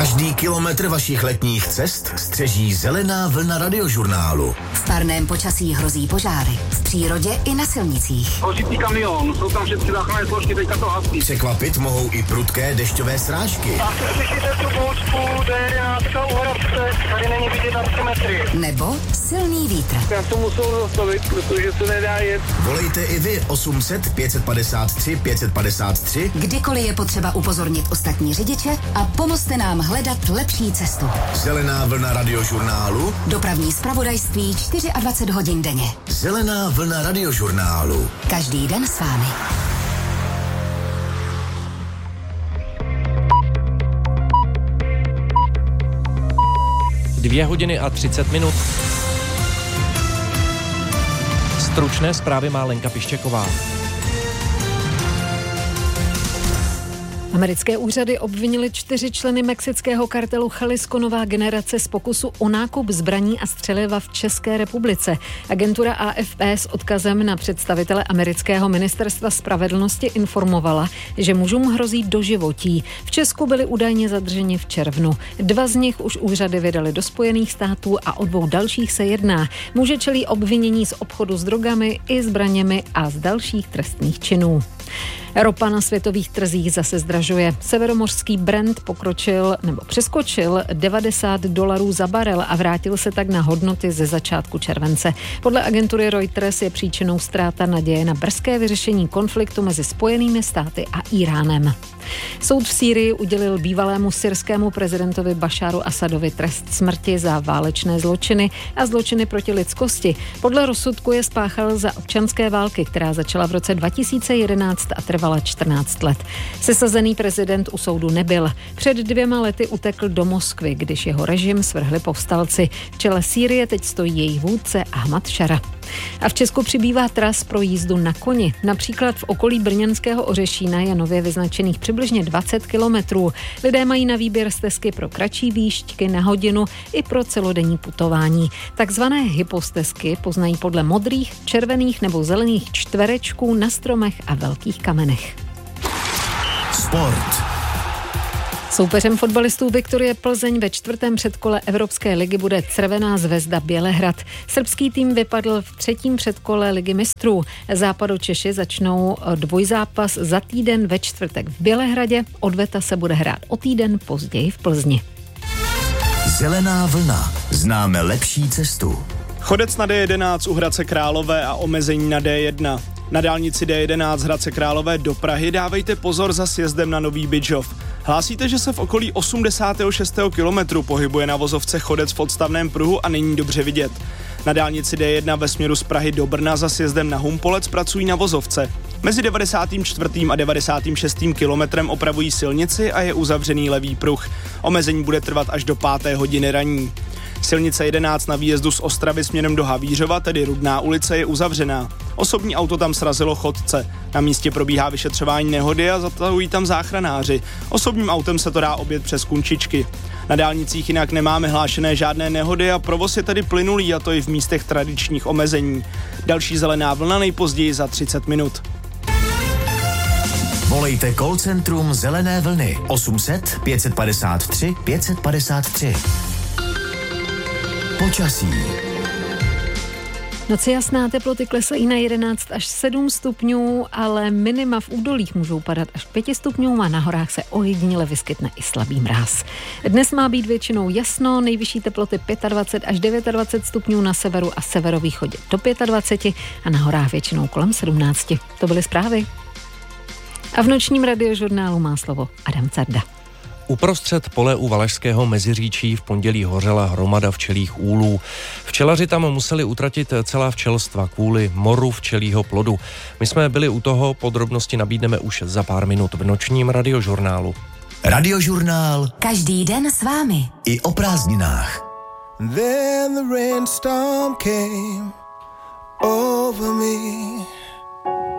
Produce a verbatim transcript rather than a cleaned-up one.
Každý kilometr vašich letních cest střeží zelená vlna radiožurnálu. V parném počasí hrozí požáry. V přírodě i na silnicích. Hořící kamion, jsou tam všechny záchranné složky, teďka to hasí. Překvapit mohou i prudké dešťové srážky. A slyšíte tu bouřku, D jedenáct u Hradce, tady není vidět na tři metry. Nebo silný vítr. Já to musel zastavit, protože se nedá jet. Volejte i vy osm set pět set padesát tři pět set padesát tři. Kdykoliv je potřeba upozornit ostatní řidiče a pomozte nám hledat lepší cestu. Zelená vlna radiožurnálu. Dopravní zpravodajství dvacet čtyři hodin denně. Zelená vlna radiožurnálu. Každý den s vámi. Dvě hodiny a třicet minut. Stručné zprávy má Lenka Piščeková. Americké úřady obvinily čtyři členy mexického kartelu Jalisco Nová generace z pokusu o nákup zbraní a střeliva v České republice. Agentura A F P s odkazem na představitele amerického ministerstva spravedlnosti informovala, že mužům hrozí doživotí. V Česku byli údajně zadrženi v červnu. Dva z nich už úřady vydali do Spojených států a o dvou dalších se jedná. Muže čelí obvinění z obchodu s drogami i zbraněmi a z dalších trestných činů. Ropa na světových trzích zase zdražuje. Severomořský Brent pokročil nebo přeskočil devadesát dolarů za barel a vrátil se tak na hodnoty ze začátku července. Podle agentury Reuters je příčinou ztráta naděje na brzké vyřešení konfliktu mezi Spojenými státy a Íránem. Soud v Sýrii udělil bývalému syrskému prezidentovi Bašáru Asadovi trest smrti za válečné zločiny a zločiny proti lidskosti. Podle rozsudku je spáchal za občanské války, která začala v roce dva tisíce jedenáct a trvala čtrnáct let. Sesazený prezident u soudu nebyl. Před dvěma lety utekl do Moskvy, když jeho režim svrhli povstalci. V čele Sýrie teď stojí jejich vůdce Ahmad Šara. A v Česku přibývá tras pro jízdu na koni. Například v okolí brněnského Ořešína je nově vyznačených přibližně dvacet kilometrů. Lidé mají na výběr stezky pro kratší výšťky na hodinu i pro celodenní putování. Takzvané hypostezky poznají podle modrých, červených nebo zelených čtverečků na stromech a velkých kamenech. Sport. Soupeřem fotbalistů Viktorie Plzeň ve čtvrtém předkole Evropské ligy bude Crvená zvezda Bělehrad. Srbský tým vypadl v třetím předkole Ligy mistrů. Západočeši začnou dvojzápas za týden ve čtvrtek v Bělehradě. Odveta se bude hrát o týden později v Plzni. Zelená vlna. Známe lepší cestu. Chodec na D jedenáct u Hradce Králové a omezení na D jedna. Na dálnici D jedenáct z Hradce Králové do Prahy dávejte pozor za sjezdem na Nový Bydžov. Hlásíte, že se v okolí osmdesátého šestého kilometru pohybuje na vozovce chodec v odstavném pruhu a není dobře vidět. Na dálnici D jedna ve směru z Prahy do Brna za sjezdem na Humpolec pracují na vozovce. Mezi devadesátým čtvrtým a devadesátým šestým kilometrem opravují silnici a je uzavřený levý pruh. Omezení bude trvat až do páté hodiny ranní. Silnice jedenáct na výjezdu z Ostravy směrem do Havířova, tedy Rudná ulice, je uzavřená. Osobní auto tam srazilo chodce. Na místě probíhá vyšetřování nehody a zatahují tam záchranáři. Osobním autem se to dá objet přes Kunčičky. Na dálnicích jinak nemáme hlášené žádné nehody a provoz je tedy plynulý, a to i v místech tradičních omezení. Další zelená vlna nejpozději za třicet minut. Volejte call centrum Zelené vlny osm set pět set padesát tři pět set padesát tři. Počasí. Noci jasná, teploty klesají na jedenáct až sedm stupňů, ale minima v údolích můžou padat až pět stupňů a na horách se ojediněle vyskytne i slabý mráz. Dnes má být většinou jasno, nejvyšší teploty dvacet pět až dvacet devět stupňů na severu a severovýchodě do dvacet pět a na horách většinou kolem sedmnáct. To byly zprávy. A v nočním radiožurnálu má slovo Adam Carda. Uprostřed pole u Valašského Meziříčí v pondělí hořela hromada včelích úlů. Včelaři tam museli utratit celá včelstva kvůli moru včelího plodu. My jsme byli u toho, podrobnosti nabídneme už za pár minut v nočním radiožurnálu. Radiožurnál. Každý den s vámi. I o prázdninách. Then the rainstorm came over me.